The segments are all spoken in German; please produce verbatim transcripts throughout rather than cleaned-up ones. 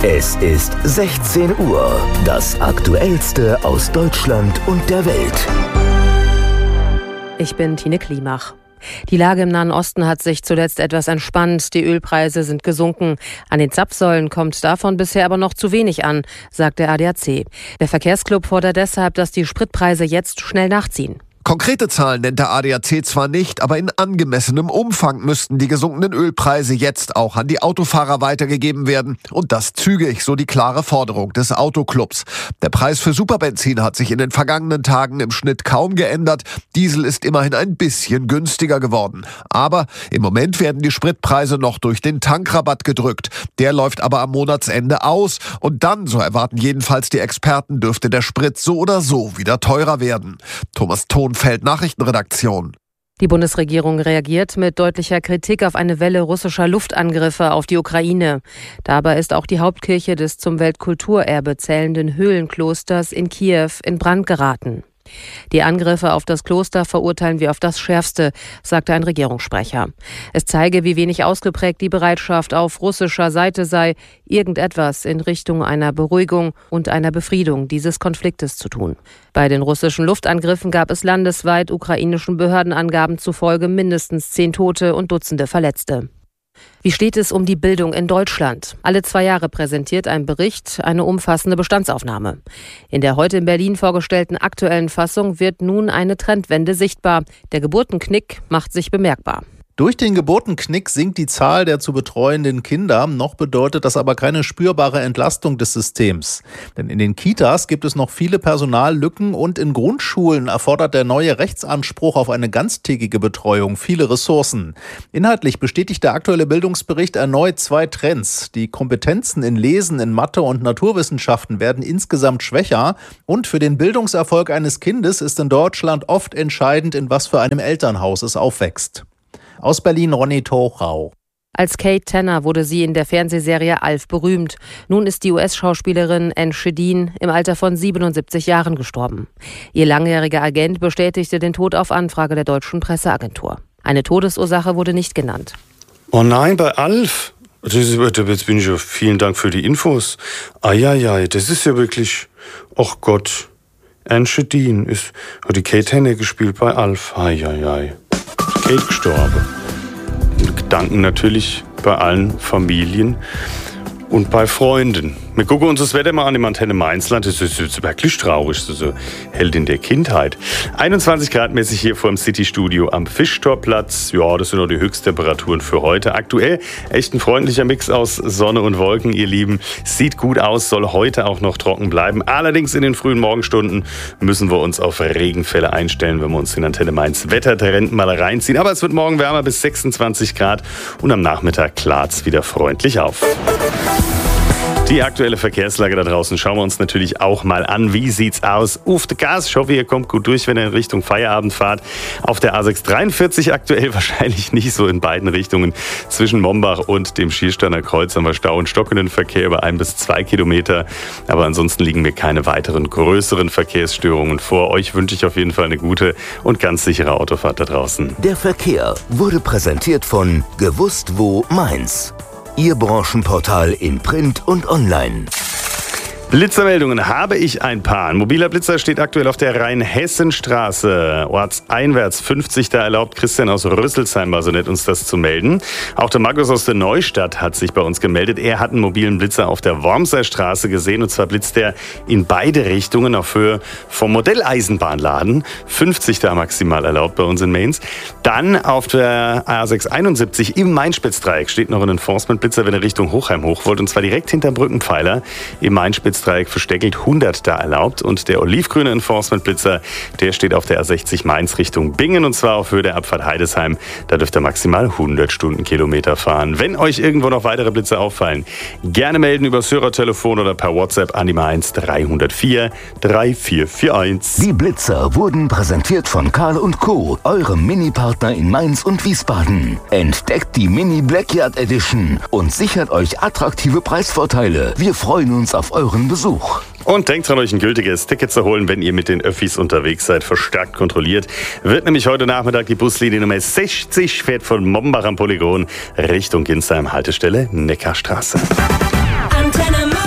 Es ist sechzehn Uhr. Das Aktuellste aus Deutschland und der Welt. Ich bin Tine Klimach. Die Lage im Nahen Osten hat sich zuletzt etwas entspannt. Die Ölpreise sind gesunken. An den Zapfsäulen kommt davon bisher aber noch zu wenig an, sagt der A D A C. Der Verkehrsclub fordert deshalb, dass die Spritpreise jetzt schnell nachziehen. Konkrete Zahlen nennt der A D A C zwar nicht, aber in angemessenem Umfang müssten die gesunkenen Ölpreise jetzt auch an die Autofahrer weitergegeben werden. Und das zügig, so die klare Forderung des Autoclubs. Der Preis für Superbenzin hat sich in den vergangenen Tagen im Schnitt kaum geändert. Diesel ist immerhin ein bisschen günstiger geworden. Aber im Moment werden die Spritpreise noch durch den Tankrabatt gedrückt. Der läuft aber am Monatsende aus. Und dann, so erwarten jedenfalls die Experten, dürfte der Sprit so oder so wieder teurer werden. Thomas Thon, Feld Nachrichtenredaktion. Die Bundesregierung reagiert mit deutlicher Kritik auf eine Welle russischer Luftangriffe auf die Ukraine. Dabei ist auch die Hauptkirche des zum Weltkulturerbe zählenden Höhlenklosters in Kiew in Brand geraten. Die Angriffe auf das Kloster verurteilen wir auf das Schärfste, sagte ein Regierungssprecher. Es zeige, wie wenig ausgeprägt die Bereitschaft auf russischer Seite sei, irgendetwas in Richtung einer Beruhigung und einer Befriedung dieses Konfliktes zu tun. Bei den russischen Luftangriffen gab es landesweit ukrainischen Behördenangaben zufolge mindestens zehn Tote und Dutzende Verletzte. Wie steht es um die Bildung in Deutschland? Alle zwei Jahre präsentiert ein Bericht eine umfassende Bestandsaufnahme. In der heute in Berlin vorgestellten aktuellen Fassung wird nun eine Trendwende sichtbar. Der Geburtenknick macht sich bemerkbar. Durch den Geburtenknick sinkt die Zahl der zu betreuenden Kinder. Noch bedeutet das aber keine spürbare Entlastung des Systems. Denn in den Kitas gibt es noch viele Personallücken und in Grundschulen erfordert der neue Rechtsanspruch auf eine ganztägige Betreuung viele Ressourcen. Inhaltlich bestätigt der aktuelle Bildungsbericht erneut zwei Trends. Die Kompetenzen in Lesen, in Mathe und Naturwissenschaften werden insgesamt schwächer. Und für den Bildungserfolg eines Kindes ist in Deutschland oft entscheidend, in was für einem Elternhaus es aufwächst. Aus Berlin Ronny Tochau. Als Kate Tanner wurde sie in der Fernsehserie Alf berühmt. Nun ist die U S-Schauspielerin Anne Shedin im Alter von siebenundsiebzig Jahren gestorben. Ihr langjähriger Agent bestätigte den Tod auf Anfrage der deutschen Presseagentur. Eine Todesursache wurde nicht genannt. Oh nein, bei Alf? Das ist, jetzt bin ich ja, vielen Dank für die Infos. Eieiei, das ist ja wirklich, ach Gott. Anne Shedin ist, hat die Kate Tanner gespielt bei Alf. Eieiei. Kate gestorben. Gedanken natürlich bei allen Familien und bei Freunden. Wir gucken uns das Wetter mal an im Antenne Mainzland. Das ist, das ist wirklich traurig, so Heldin der Kindheit. einundzwanzig Grad mäßig hier vor dem City-Studio am Fischtorplatz. Ja, das sind noch die Höchsttemperaturen für heute. Aktuell echt ein freundlicher Mix aus Sonne und Wolken, ihr Lieben. Sieht gut aus, soll heute auch noch trocken bleiben. Allerdings in den frühen Morgenstunden müssen wir uns auf Regenfälle einstellen, wenn wir uns den Antenne Mainz Wettertrend mal reinziehen. Aber es wird morgen wärmer bis sechsundzwanzig Grad und am Nachmittag klart's wieder freundlich auf. Die aktuelle Verkehrslage da draußen schauen wir uns natürlich auch mal an. Wie sieht's aus? Auf der Gas. Ich hoffe, ihr kommt gut durch, wenn ihr in Richtung Feierabend fahrt. Auf der A sechs dreiundvierzig aktuell wahrscheinlich nicht so in beiden Richtungen. Zwischen Mombach und dem Schiersteiner Kreuz haben wir Stau und stockenden Verkehr über ein bis zwei Kilometer. Aber ansonsten liegen mir keine weiteren größeren Verkehrsstörungen vor. Euch wünsche ich auf jeden Fall eine gute und ganz sichere Autofahrt da draußen. Der Verkehr wurde präsentiert von Gewusst wo Mainz. Ihr Branchenportal in Print und Online. Blitzermeldungen habe ich ein paar. Ein mobiler Blitzer steht aktuell auf der Rhein-Hessen-Straße. Ortseinwärts fünfzig, da erlaubt Christian aus Rüsselsheim, war so nett, uns das zu melden. Auch der Markus aus der Neustadt hat sich bei uns gemeldet. Er hat einen mobilen Blitzer auf der Wormser Straße gesehen. Und zwar blitzt er in beide Richtungen auf Höhe vom Modelleisenbahnladen. fünfzig da maximal erlaubt bei uns in Mainz. Dann auf der A sechs einundsiebzig im Main-Spitz-Dreieck steht noch ein Enforcement-Blitzer, wenn er Richtung Hochheim hoch wollt. Und zwar direkt hinterm Brückenpfeiler im Main-Spitz-Dreieck für Steckelt hundert da erlaubt. Und der olivgrüne Enforcement-Blitzer, der steht auf der A sechzig Mainz Richtung Bingen und zwar auf Höhe der Abfahrt Heidesheim. Da dürft ihr maximal hundert Stundenkilometer fahren. Wenn euch irgendwo noch weitere Blitze auffallen, gerne melden über das Hörertelefon oder per WhatsApp an die Mainz drei null vier drei vier vier eins. Die Blitzer wurden präsentiert von Karl und Co., eurem Mini-Partner in Mainz und Wiesbaden. Entdeckt die Mini Blackyard Edition und sichert euch attraktive Preisvorteile. Wir freuen uns auf euren Besuch. Und denkt dran, euch ein gültiges Ticket zu holen, wenn ihr mit den Öffis unterwegs seid, verstärkt kontrolliert. Wird nämlich heute Nachmittag die Buslinie Nummer sechzig fährt von Mombach am Polygon Richtung Ginsheim, Haltestelle Neckarstraße. Antenne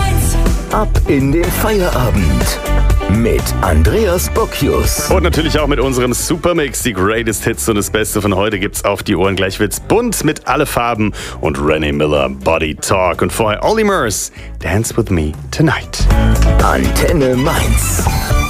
Ab in den Feierabend mit Andreas Bocchius. Und natürlich auch mit unserem Supermix. Die Greatest Hits und das Beste von heute gibt's auf die Ohren. Gleich wird's bunt mit Alle Farben und Renee Miller, Body Talk. Und vorher Olly Murs, Dance With Me Tonight. Antenne Mainz.